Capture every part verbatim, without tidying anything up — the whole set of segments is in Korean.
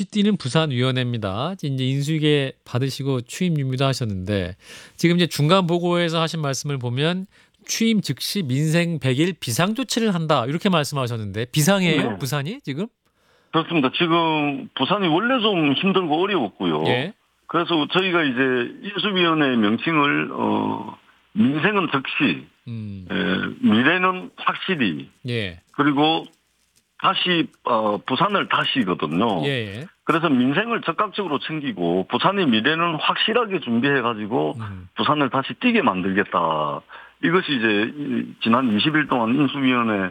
눈치 띄는 부산위원회입니다. 이제 인수위계 받으시고 취임 유무도 하셨는데 지금 이제 중간 보고에서 하신 말씀을 보면 취임 즉시 민생 백 일 비상조치를 한다 이렇게 말씀하셨는데 비상이에요? 네, 부산이 지금? 그렇습니다. 지금 부산이 원래 좀 힘들고 어려웠고요. 예. 그래서 저희가 이제 인수위원회 명칭을 어, 민생은 즉시, 음. 에, 미래는 확실히, 예. 그리고 다시 어, 부산을 다시거든요. 예. 예. 그래서 민생을 적극적으로 챙기고 부산의 미래는 확실하게 준비해가지고 음. 부산을 다시 뛰게 만들겠다. 이것이 이제 이- 지난 이십 일 동안 인수위원회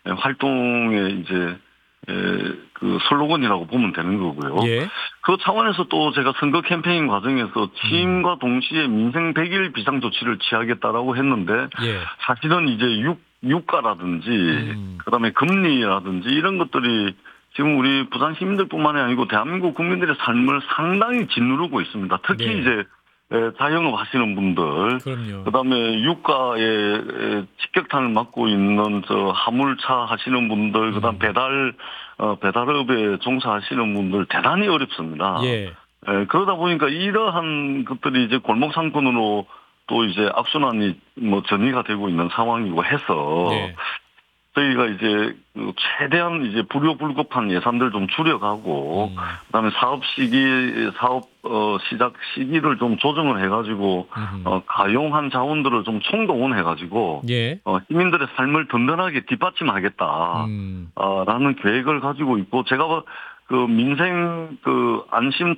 활동의 이제 에, 그 슬로건이라고 보면 되는 거고요. 예. 그 차원에서 또 제가 선거 캠페인 과정에서 취임과 동시에 민생 백 일 비상조치를 취하겠다라고 했는데 예. 사실은 이제 유, 유가라든지 음. 그다음에 금리라든지 이런 것들이 지금 우리 부산 시민들뿐만이 아니고 대한민국 국민들의 삶을 상당히 짓누르고 있습니다. 특히 네. 이제 에, 자영업 하시는 분들, 그럼요. 그다음에 유가에 에, 직격탄을 맞고 있는 저 화물차 하시는 분들, 그다음 음. 배달 어, 배달업에 종사하시는 분들 대단히 어렵습니다. 예. 에, 그러다 보니까 이러한 것들이 이제 골목 상권으로 또 이제 악순환이 뭐 전이가 되고 있는 상황이고 해서 네. 저희가 이제 그 최대한 이제 불효불급한 예산들 좀 줄여가고 음. 그다음에 사업 시기 사업 어 시작 시기를 좀 조정을 해가지고 음흠. 어 가용한 자원들을 좀 총동원해가지고 예. 어 시민들의 삶을 든든하게 뒷받침하겠다. 음. 어, 라는 계획을 가지고 있고 제가 봐- 그 민생 그 안심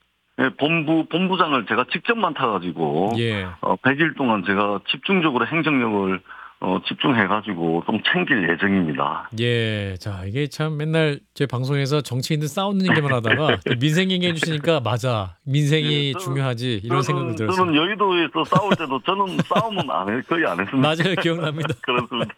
본부 본부장을 제가 직접 맡아가지고 예. 어 백 일 동안 제가 집중적으로 행정력을 어 집중해가지고 좀 챙길 예정입니다. 예. 자, 이게 참 맨날 제 방송에서 정치인들 싸우는 얘기만 하다가 또 민생 얘기해 주시니까 맞아. 예, 민생이 저는 중요하지. 이런 생각이 저는 들었어요. 저는 여의도에서 싸울 때도 저는 싸움은 안 해, 거의 안 했습니다. 맞아요. 기억납니다. 그렇습니다.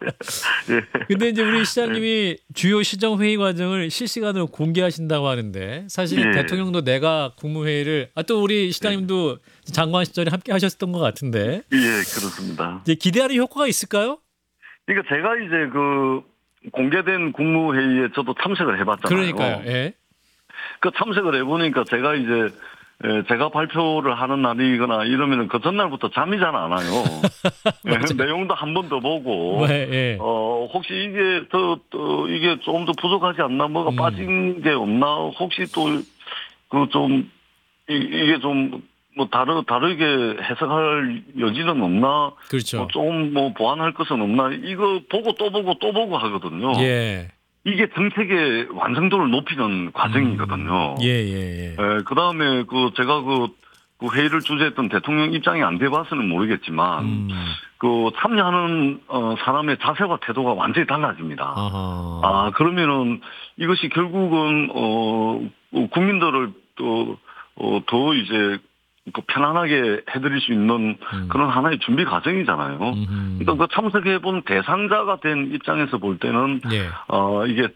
예. 근데 이제 우리 시장님이 주요 시정 회의 과정을 실시간으로 공개하신다고 하는데 사실 예. 대통령도 내가 국무회의를 아 또 우리 시장님도 장관 시절에 함께 하셨던 것 같은데 예, 그렇습니다. 이제 기대하는 효과가 있을까요? 그러니까 제가 이제 그 공개된 국무회의에 저도 참석을 해봤잖아요. 그러니까요. 예. 그 참석을 해보니까 제가 이제 에, 제가 발표를 하는 날이거나 이러면은 그 전날부터 잠이 잘 안 와요. 예, 내용도 한 번 더 보고, 네, 예. 어, 혹시 이게 더, 또 이게 좀 더 부족하지 않나, 뭐가 음. 빠진 게 없나, 혹시 또, 그 좀, 이, 이게 좀, 뭐, 다르, 다르게 해석할 여지는 없나, 그렇죠. 뭐 좀 뭐 보완할 것은 없나, 이거 보고 또 보고 또 보고 하거든요. 예. 이게 정책의 완성도를 높이는 과정이거든요. 음. 예, 예, 예. 예, 그 다음에 그 제가 그, 그 회의를 주재했던 대통령 입장이 안 돼봐서는 모르겠지만, 음. 그 참여하는 어, 사람의 자세와 태도가 완전히 달라집니다. 아하. 아, 그러면은 이것이 결국은, 어, 국민들을 또, 어, 더 이제 그 편안하게 해드릴 수 있는 음. 그런 하나의 준비 과정이잖아요. 음흠. 그러니까 그 참석해본 대상자가 된 입장에서 볼 때는, 예. 어, 이게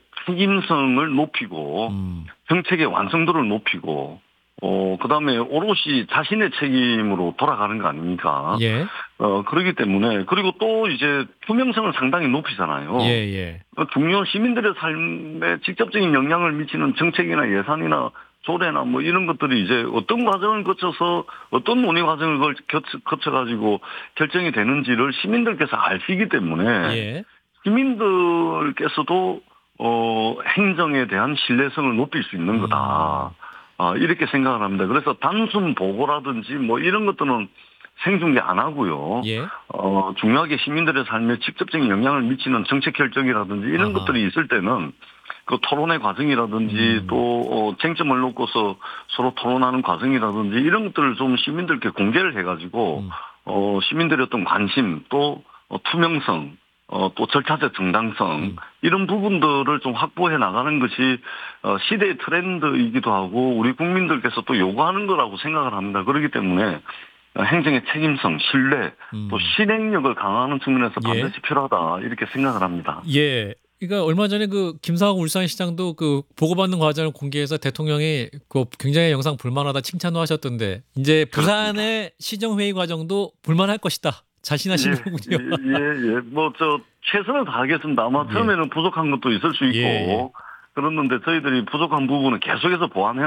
책임성을 높이고, 음. 정책의 완성도를 높이고, 어, 그 다음에 오롯이 자신의 책임으로 돌아가는 거 아닙니까? 예. 어, 그렇기 때문에, 그리고 또 이제 투명성을 상당히 높이잖아요. 예, 예. 어, 중요한 시민들의 삶에 직접적인 영향을 미치는 정책이나 예산이나 조례나 뭐 이런 것들이 이제 어떤 과정을 거쳐서 어떤 논의 과정을 걸- 거쳐, 거쳐가지고 결정이 되는지를 시민들께서 아시기 때문에 예. 시민들께서도 어, 행정에 대한 신뢰성을 높일 수 있는 거다. 아, 이렇게 생각을 합니다. 그래서 단순 보고라든지 뭐 이런 것들은 생중계 안 하고요. 예. 어, 중요하게 시민들의 삶에 직접적인 영향을 미치는 정책 결정이라든지 이런 아하. 것들이 있을 때는 그 토론의 과정이라든지 음. 또 어, 쟁점을 놓고서 서로 토론하는 과정이라든지 이런 것들을 좀 시민들께 공개를 해가지고 음. 어, 시민들의 어떤 관심 또 어, 투명성 어, 또 절차적 정당성, 음. 이런 부분들을 좀 확보해 나가는 것이, 어, 시대의 트렌드이기도 하고, 우리 국민들께서 또 요구하는 거라고 생각을 합니다. 그렇기 때문에, 어, 행정의 책임성, 신뢰, 음. 또 실행력을 강화하는 측면에서 예. 반드시 필요하다, 이렇게 생각을 합니다. 예. 그러니까 얼마 전에 그 김상욱 울산시장도 그 보고받는 과정을 공개해서 대통령이 그 굉장히 영상 불만하다 칭찬도 하셨던데 이제 부산의 시정회의 과정도 불만할 것이다. 자신하신 예, 거군요. 예, 예. 뭐, 저, 최선을 다하겠습니다. 아마 예. 처음에는 부족한 것도 있을 수 있고, 예, 예. 그랬는데 저희들이 부족한 부분은 계속해서 보완해